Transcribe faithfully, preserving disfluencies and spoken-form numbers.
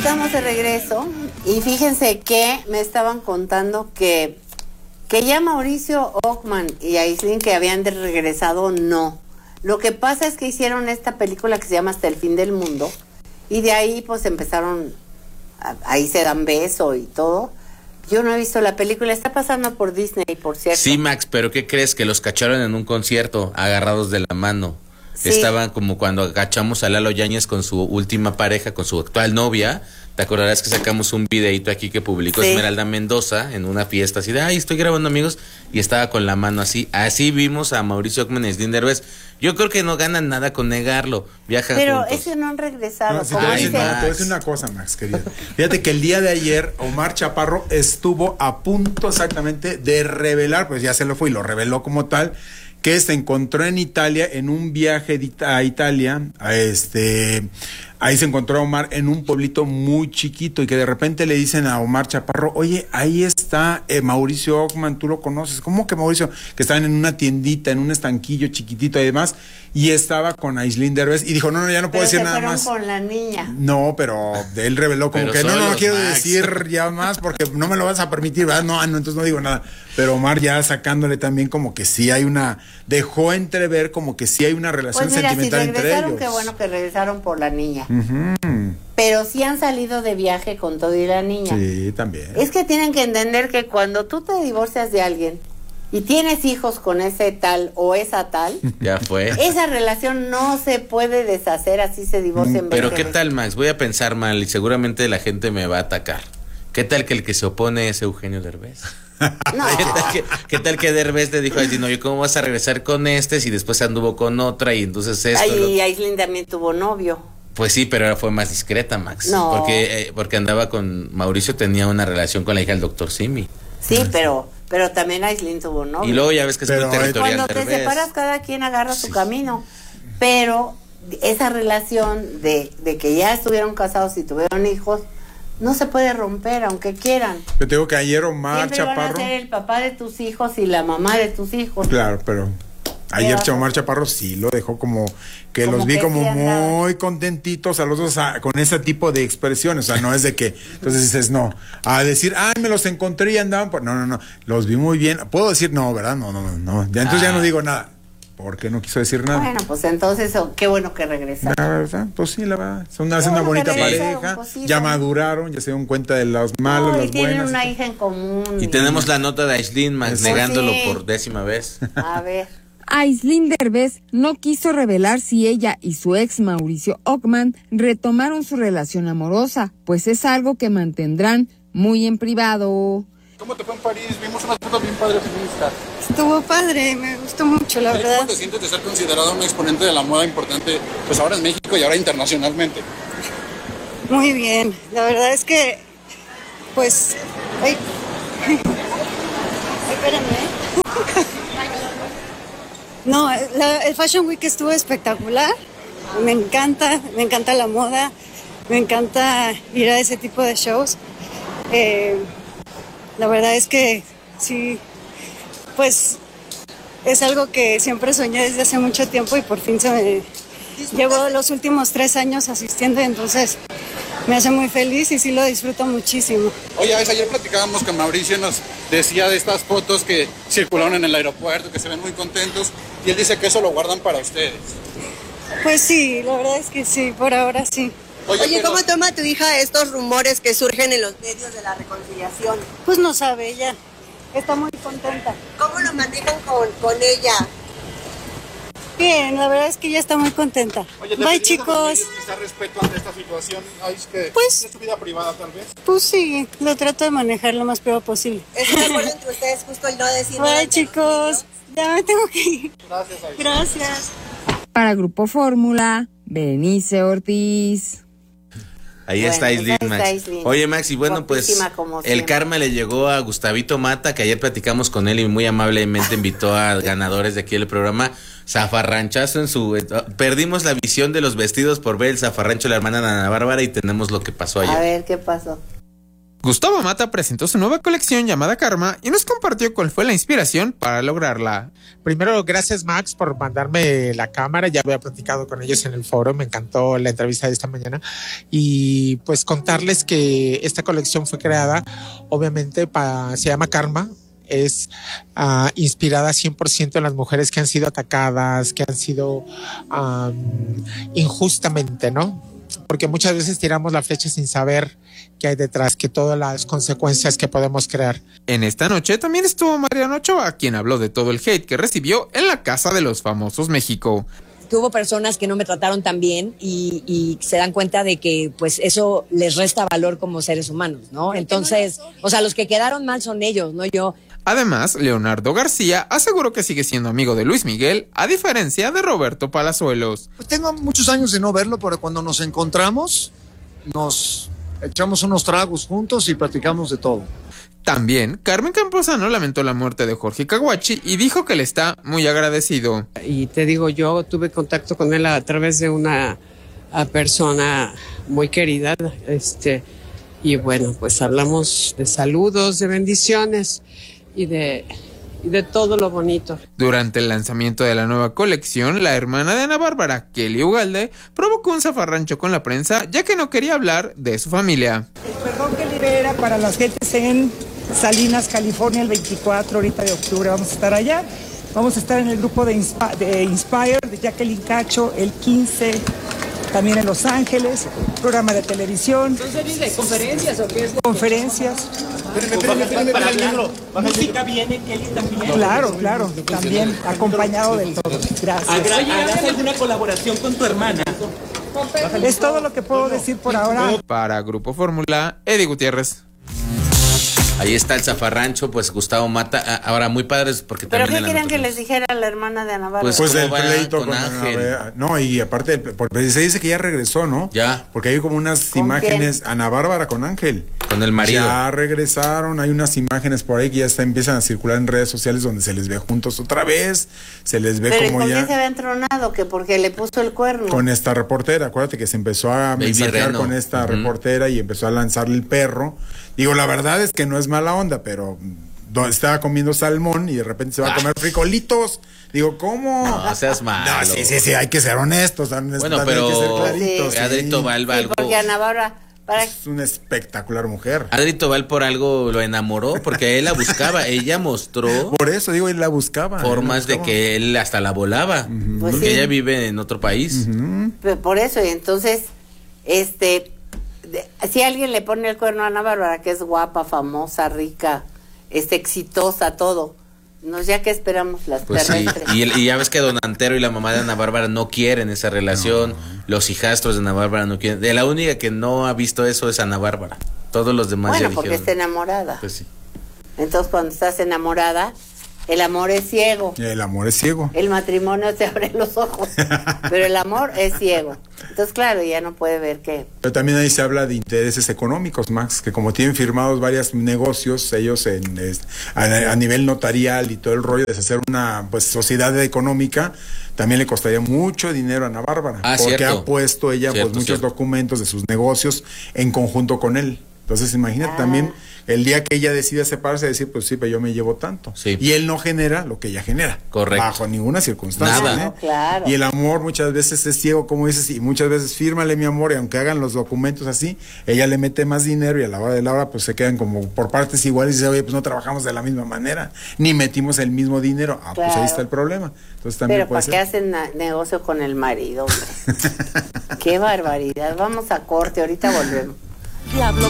estamos de regreso y fíjense que me estaban contando que, que ya Mauricio Ockman y Aislinn, que habían de regresado, no. Lo que pasa es que hicieron esta película que se llama Hasta el fin del mundo y de ahí pues empezaron, a, ahí se dan beso y todo. Yo no he visto la película, está pasando por Disney, por cierto. Sí, Max, pero ¿qué crees? Que los cacharon en un concierto, agarrados de la mano. Sí. Estaban como cuando cachamos a Lalo Yáñez con su última pareja, con su actual novia. Te acordarás que sacamos un videito aquí que publicó sí. Esmeralda Mendoza en una fiesta así de, ay, estoy grabando, amigos, y estaba con la mano así. Así vimos a Mauricio Ockman y Aislinn Derbez. Yo creo que no ganan nada con negarlo. Viajan Pero juntos. es que no han regresado. No, si te, voy decir, no, te voy a decir una cosa, Max, querida. Fíjate que el día de ayer Omar Chaparro estuvo a punto exactamente de revelar, pues ya se lo fue y lo reveló como tal, que se encontró en Italia en un viaje a Italia, a este, ahí se encontró a Omar en un pueblito muy chiquito y que de repente le dicen a Omar Chaparro, oye, ahí está eh, Mauricio Ockman, tú lo conoces. ¿Cómo que Mauricio? Que estaban en una tiendita, en un estanquillo chiquitito y demás, y estaba con Aislinn Derbez y dijo, no, no, ya no puedo pero decir nada más. con la niña. No, pero él reveló como pero que no, no, no quiero Max. decir ya más porque no me lo vas a permitir, ¿verdad? No, no, entonces no digo nada. Pero Omar ya sacándole también como que sí hay una, dejó entrever como que sí hay una relación pues mira, sentimental si entre ellos. Qué bueno que regresaron por la niña. Uh-huh. Pero sí han salido de viaje con todo y la niña. Sí, también. Es que tienen que entender que cuando tú te divorcias de alguien y tienes hijos con ese tal o esa tal, ya fue. Esa relación no se puede deshacer, así se divorcian. Pero ¿qué tal, Max? Voy a pensar mal y seguramente la gente me va a atacar. ¿Qué tal que el que se opone es Eugenio Derbez? No. ¿Qué tal que, qué tal que Derbez le dijo a Aislinn, oye, ¿cómo vas a regresar con este si después anduvo con otra y entonces esto? Ay, lo... y Aislinn también tuvo novio. Pues sí, pero ahora fue más discreta, Max. No. Porque, eh, porque andaba con Mauricio, tenía una relación con la hija del doctor Simi. Sí, pero pero también Aislinn tuvo novio. Y luego ya ves que es pero muy territorial. Cuando Derbez. te separas, cada quien agarra sí. su camino. Pero esa relación de, de que ya estuvieron casados y tuvieron hijos, no se puede romper, aunque quieran. Yo te digo que ayer Omar Siempre Chaparro. van a ser el papá de tus hijos y la mamá de tus hijos. Claro, pero ayer Omar Chaparro sí lo dejó como que como los vi que como sí muy contentitos a los dos a, con ese tipo de expresiones. O sea, no es de que entonces dices no. A decir, ay, me los encontré y andaban por. No, no, no. Los vi muy bien. Puedo decir no, ¿verdad? No, no, no. no. Ya, entonces ah. ya no digo nada. Porque no quiso decir nada. Bueno, pues entonces, oh, qué bueno que regresaron. La verdad, pues sí, la verdad. Son una, una bonita pareja. Pues sí, ya maduraron, ya se dieron cuenta de los malos, no, las y tienen buenas. Una hija en común. Y, y tenemos la nota de Aislinn, Max, negándolo sí. por décima vez. A ver. Aislinn Derbez no quiso revelar si ella y su ex Mauricio Ockman retomaron su relación amorosa, pues es algo que mantendrán muy en privado. ¿Cómo te fue en París? Vimos unas fotos bien padres en Insta. Estuvo padre, me gustó mucho, la verdad. ¿Cómo te sientes de ser considerado un exponente de la moda importante, pues ahora en México y ahora internacionalmente? Muy bien, la verdad es que, pues, ay, ay espérame. No, la, el Fashion Week estuvo espectacular, me encanta, me encanta la moda, me encanta ir a ese tipo de shows. Eh, la verdad es que sí, pues es algo que siempre soñé desde hace mucho tiempo y por fin se me llevo los últimos tres años asistiendo, entonces me hace muy feliz y sí lo disfruto muchísimo. Oye, ayer platicábamos que Mauricio nos decía de estas fotos que circularon en el aeropuerto, que se ven muy contentos, y él dice que eso lo guardan para ustedes. Pues sí, la verdad es que sí, por ahora sí. Oye, Oye pero... ¿cómo toma tu hija estos rumores que surgen en los medios de la reconciliación? Pues no sabe, ella está muy contenta. ¿Cómo lo manejan con, con ella? Bien, la verdad es que ella está muy contenta. Oye, bye, chicos. ¿Quizá respeto ante esta situación? ¿Es que pues, es tu vida privada, tal vez? Pues sí, lo trato de manejar lo más privado posible. ¿Es de acuerdo entre ustedes justo el no decir bye, nada? chicos. Ya me tengo que ir. Gracias, Aislinn. Gracias. Para Grupo Fórmula, Berenice Ortiz. Ahí bueno, está Aislinn, Max. Aislinn. Oye, Max, y bueno, pues el karma le llegó a Gustavito Mata, que ayer platicamos con él y muy amablemente invitó a ganadores de aquí del programa. Zafarranchazo en su... Perdimos la visión de los vestidos por ver el zafarrancho de la hermana Ana Bárbara y tenemos lo que pasó ayer. A ver, ¿qué pasó? Gustavo Mata presentó su nueva colección llamada Karma y nos compartió cuál fue la inspiración para lograrla. Primero, gracias Max por mandarme la cámara, ya había platicado con ellos en el foro, me encantó la entrevista de esta mañana y pues contarles que esta colección fue creada, obviamente pa, se llama Karma, es uh, inspirada cien por ciento en las mujeres que han sido atacadas, que han sido um, injustamente, ¿no? Porque muchas veces tiramos la flecha sin saber qué hay detrás, que todas las consecuencias que podemos crear. En esta noche también estuvo Mariano Ochoa, quien habló de todo el hate que recibió en la Casa de los Famosos México. Hubo personas que no me trataron tan bien y, y se dan cuenta de que pues eso les resta valor como seres humanos, ¿no? Entonces, o sea, los que quedaron mal son ellos, no yo. Además, Leonardo García aseguró que sigue siendo amigo de Luis Miguel, a diferencia de Roberto Palazuelos. Pues tengo muchos años de no verlo, pero cuando nos encontramos, nos echamos unos tragos juntos y platicamos de todo. También, Carmen Camposano lamentó la muerte de Jorge Caguachi y dijo que le está muy agradecido. Y te digo, yo tuve contacto con él a través de una persona muy querida, este, y bueno, pues hablamos de saludos, de bendiciones y de, y de todo lo bonito. Durante el lanzamiento de la nueva colección, la hermana de Ana Bárbara, Kelly Ugalde, provocó un zafarrancho con la prensa, ya que no quería hablar de su familia. El perdón que libera para las gentes en Salinas, California, el veinticuatro ahorita de octubre vamos a estar allá. Vamos a estar en el grupo de, Inspi- de Inspire, de Jacqueline Cacho, el quince, también en Los Ángeles, programa de televisión. ¿Son series de conferencias o qué es? Conferencias. ¿Música viene, Kelly, también? Claro, claro, también acompañado de todo. Gracias. ¿Harás alguna colaboración con tu hermana? Es todo lo que puedo decir por ahora. Para Grupo Fórmula, Eddie Gutiérrez. Ahí está el zafarrancho, pues Gustavo Mata. Ahora, muy padres porque ¿Pero también... qué querían que les dijera a la hermana de Ana Bárbara? Pues, pues el pleito con, con Ángel. Ana, no, y aparte, porque se dice que ya regresó, ¿no? Ya. Porque hay como unas imágenes, quién? Ana Bárbara con Ángel. Con el marido. Ya regresaron, hay unas imágenes por ahí que ya está, empiezan a circular en redes sociales donde se les ve juntos otra vez, se les ve ¿Pero como por ya... qué se habían tronado? Que porque le puso el cuerno. Con esta reportera, acuérdate que se empezó a mensajear con esta uh-huh. reportera y empezó a lanzarle el perro. Digo, la verdad es que no es mala onda, pero estaba comiendo salmón y de repente se va a comer frijolitos. Digo, ¿cómo? No, seas malo. No, sí, sí, sí, hay que ser honestos. Bueno, pero hay que ser claritos. Sí. Sí. Adrito Val, sí, porque Ana Bárbara... Para... Es una espectacular mujer. Adrito Val por algo lo enamoró, porque él la buscaba, ella mostró... Por eso, digo, él la buscaba. Formas la buscaba. de que él hasta la volaba, uh-huh. pues porque sí. ella vive en otro país. Uh-huh. Por eso, y entonces, este... De, si alguien le pone el cuerno a Ana Bárbara, que es guapa, famosa, rica, es exitosa, todo, no, ya que esperamos las pues terrestres. Sí. Y, y ya ves que Don Antero y la mamá de Ana Bárbara no quieren esa relación, no. Los hijastros de Ana Bárbara no quieren. De la única que no ha visto eso es Ana Bárbara. Todos los demás bueno, ya porque dijeron. está enamorada. Pues sí. Entonces cuando estás enamorada, el amor es ciego. El amor es ciego. El matrimonio te abre los ojos, pero el amor es ciego. Entonces, claro, ya no puede ver qué. Pero también ahí se habla de intereses económicos, Max, que como tienen firmados varios negocios, ellos en, a, a nivel notarial y todo el rollo de hacer una pues sociedad económica, también le costaría mucho dinero a Ana Bárbara. Ah, porque cierto. ha puesto ella cierto, pues muchos cierto. documentos de sus negocios en conjunto con él. Entonces, imagínate ah. también el día que ella decida separarse, decir, pues sí, pero yo me llevo tanto. Sí. Y él no genera lo que ella genera. Correcto. Bajo ninguna circunstancia. Nada. ¿eh? No, claro. Y el amor muchas veces es ciego, como dices, y muchas veces fírmale mi amor, y aunque hagan los documentos así, ella le mete más dinero y a la hora de la hora pues se quedan como por partes iguales y dice, oye, pues no trabajamos de la misma manera, ni metimos el mismo dinero. Ah, claro. Pues ahí está el problema. Entonces también pero puede ¿para ser. qué hacen na- negocio con el marido, hombre? Qué barbaridad. Vamos a corte, ahorita volvemos. Diablo.